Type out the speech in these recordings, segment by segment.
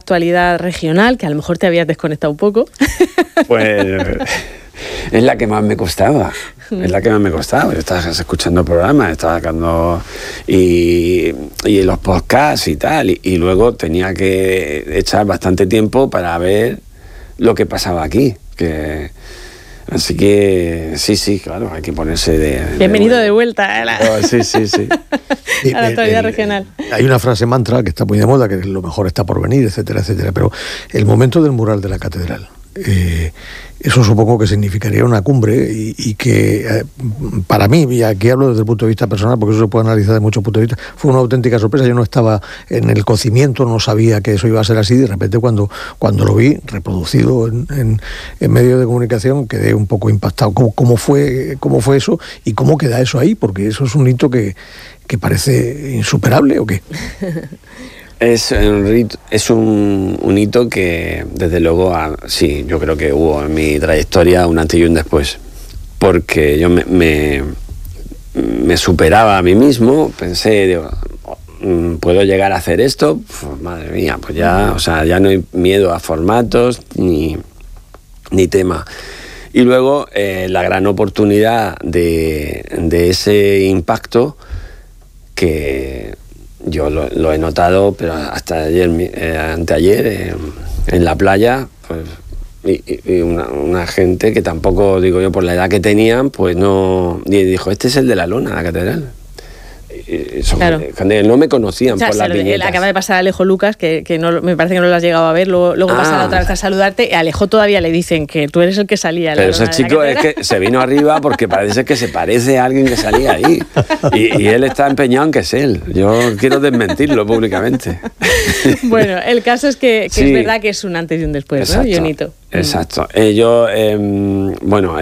actualidad regional, que a lo mejor te habías desconectado un poco. Pues es la que más me costaba. Es la que más me costaba. Yo estaba escuchando programas, estaba sacando y los podcasts y tal. Y luego tenía que echar bastante tiempo para ver lo que pasaba aquí. Así que sí, claro, hay que ponerse de... Bienvenido de vuelta. Sí. A la actualidad regional. Hay una frase mantra que está muy de moda, que lo mejor está por venir, etcétera, etcétera. Pero el momento del mural de la catedral, eso supongo que significaría una cumbre y que para mí, y aquí hablo desde el punto de vista personal, porque eso se puede analizar de muchos puntos de vista, fue una auténtica sorpresa. Yo no estaba en el cocimiento, no sabía que eso iba a ser así. De repente cuando lo vi reproducido en medios de comunicación, quedé un poco impactado. ¿Cómo fue eso y cómo queda eso ahí? Porque eso es un hito que parece insuperable, ¿o qué? Es un hito que, desde luego, sí, yo creo que hubo en mi trayectoria un antes y un después. Porque yo me superaba a mí mismo, pensé, digo, ¿puedo llegar a hacer esto? Pues, madre mía, pues ya, o sea, ya no hay miedo a formatos ni tema. Y luego la gran oportunidad de ese impacto que... Yo lo he notado, pero hasta anteayer, en la playa, pues, y una gente que tampoco, digo yo, por la edad que tenían, pues no... Y dijo, este es el de la lona, la catedral. Claro. No me conocían, o sea, por las viñetas. Acaba de pasar Alejo Lucas, que no, me parece que no lo has llegado a ver, luego pasará otra vez a saludarte, y a Alejo todavía le dicen que tú eres el que salía. Pero ese chico es que se vino arriba porque parece que se parece a alguien que salía ahí, y él está empeñado en que es él. Yo quiero desmentirlo públicamente. Bueno, el caso es que sí, es verdad que es un antes y un después, exacto, ¿no? Y un hito. Exacto. Yo, en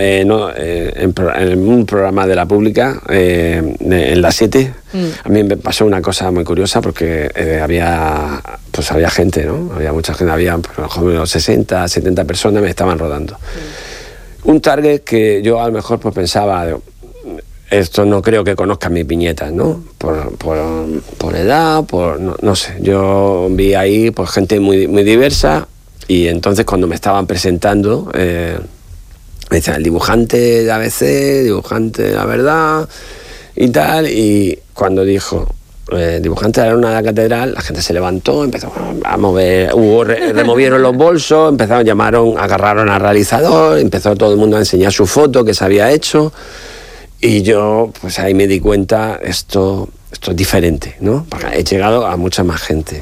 un programa de la pública, en la 7, a mí me pasó una cosa muy curiosa porque había gente, ¿no? Había mucha gente, había unos 60, 70 personas me estaban rodando. Un target que yo a lo mejor pues pensaba, esto no creo que conozcan mis viñetas, ¿no? Por edad, no sé. Yo vi ahí pues gente muy, muy diversa. Y entonces cuando me estaban presentando, me decían el dibujante de ABC, dibujante de La Verdad y tal. Y cuando dijo dibujante de la lona de la catedral, la gente se levantó, empezó a mover, removieron los bolsos, agarraron al realizador, empezó todo el mundo a enseñar su foto que se había hecho. Y yo, pues ahí me di cuenta, esto es diferente, ¿no? Porque he llegado a mucha más gente.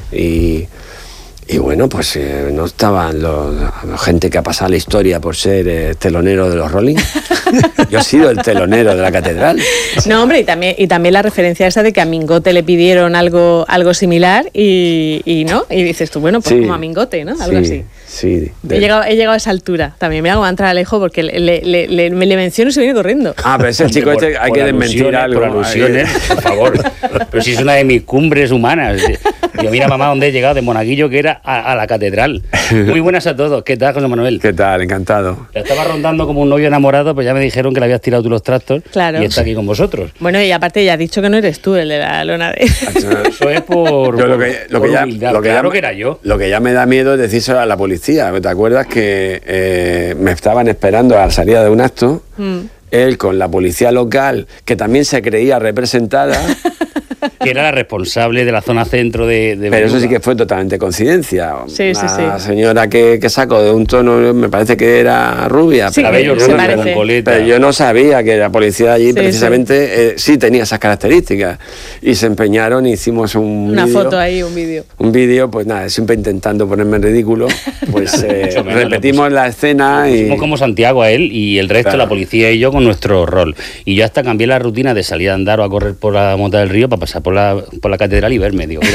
Y bueno, pues no estaban la gente que ha pasado la historia por ser telonero de los Rolling. Yo he sido el telonero de la catedral. No, hombre, y también la referencia esa de que a Mingote le pidieron algo similar y no, y dices tú, bueno, pues sí, como a Mingote, ¿no? Algo así. Sí. He llegado a esa altura. También me hago a entrar a Alejo porque le menciono y se viene corriendo. Pero ese chico hay que desmentir algo. Por alusiones, por favor. Pero si es una de mis cumbres humanas. Yo mira, mamá, dónde he llegado, de Monaguillo, que era a la catedral. Muy buenas a todos. ¿Qué tal, José Manuel? ¿Qué tal? Encantado. La estaba rondando como un novio enamorado, pues ya me dijeron que le habías tirado tú los trastos. Claro. Y está aquí con vosotros. Bueno, y aparte ya has dicho que no eres tú el de la lona de... Eso es por humildad. Claro que era yo. Lo que ya me da miedo es decírselo a la policía. ¿Te acuerdas que me estaban esperando a la salida de un acto? Él con la policía local, que también se creía representada... que era la responsable de la zona centro de Pero eso sí que fue totalmente coincidencia. Sí. Una señora que sacó de un tono, me parece que era rubia. Sí, pero yo no sabía que la policía allí precisamente sí tenía esas características. Y se empeñaron y hicimos una foto ahí, un vídeo. Un vídeo, pues nada, siempre intentando ponerme en ridículo. Pues repetimos la escena y... Hicimos como Santiago a él y el resto, la policía y yo, con nuestro rol. Y yo hasta cambié la rutina de salir a andar o a correr por la Mota del Río para pasar por la catedral y verme, digo.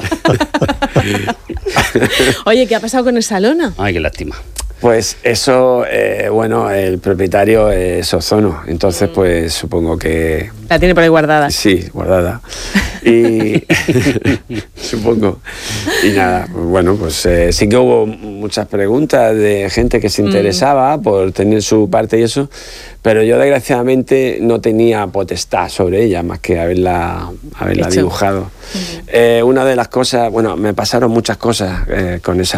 Oye, ¿qué ha pasado con esa lona? Ay, qué lástima. Pues eso, el propietario es Ozono, entonces pues supongo que... La tiene por ahí guardada. Sí, guardada. Y supongo. Y nada, bueno, pues sí que hubo muchas preguntas de gente que se interesaba por tener su parte y eso, pero yo desgraciadamente no tenía potestad sobre ella más que haberla dibujado. Una de las cosas, bueno, me pasaron muchas cosas con esa